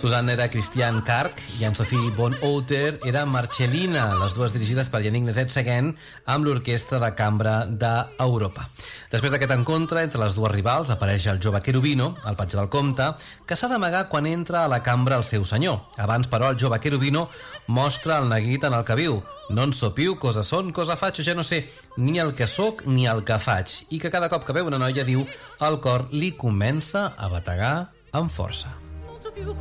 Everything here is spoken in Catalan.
Susanne era Christian Karg i Anne-Sophie von Otter era Marcellina, les dues dirigides per Yannick Nézet-Séguin amb l'Orquestra de Cambra d'Europa. Després d'aquest encontre entre les dues rivals apareix el jove Cherubino, el patge del comte, que s'ha d'amagar quan entra a la cambra el seu senyor. Abans, però, el jove Cherubino mostra el neguit en el que viu. No en so piu, cosa son, cosa faig, o ja no sé ni el que sóc ni el que faig. I que cada cop que veu una noia, diu, el cor li comença a bategar amb força.